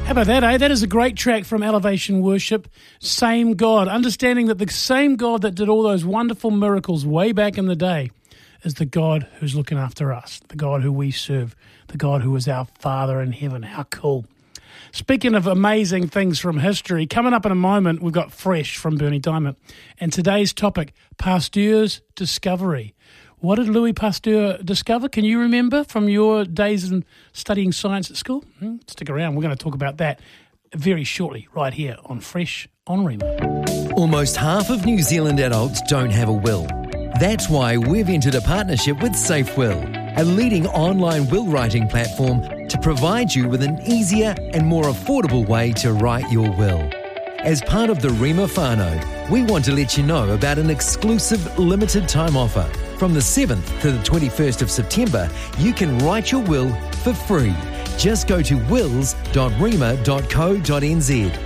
How about that, eh? That is a great track from Elevation Worship, Same God. Understanding that the same God that did all those wonderful miracles way back in the day is the God who's looking after us, the God who we serve, the God who is our Father in heaven. How cool. Speaking of amazing things from history, coming up in a moment, we've got Fresh from Bernie Diamond. And today's topic, Pasteur's discovery. What did Louis Pasteur discover? Can you remember from your days in studying science at school? Stick around. We're going to talk about that very shortly right here on Fresh on Rima. Almost half of New Zealand adults don't have a will. That's why we've entered a partnership with SafeWill, a leading online will writing platform to provide you with an easier and more affordable way to write your will. As part of the Rima whānau, we want to let you know about an exclusive limited time offer. From the 7th to the 21st of September, you can write your will for free. Just go to wills.rima.co.nz.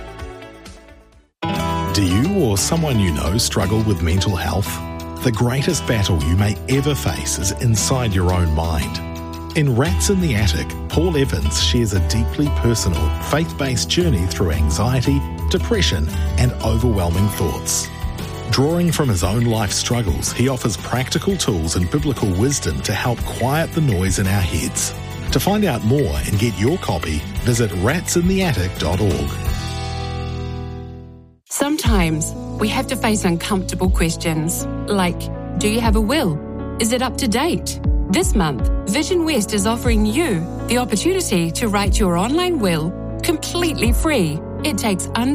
Do you or someone you know struggle with mental health? The greatest battle you may ever face is inside your own mind. In Rats in the Attic, Paul Evans shares a deeply personal, faith-based journey through anxiety, depression, and overwhelming thoughts. Drawing from his own life struggles, he offers practical tools and biblical wisdom to help quiet the noise in our heads. To find out more and get your copy, visit ratsintheattic.org. Sometimes we have to face uncomfortable questions like, do you have a will? Is it up to date? This month, Vision West is offering you the opportunity to write your online will completely free. It takes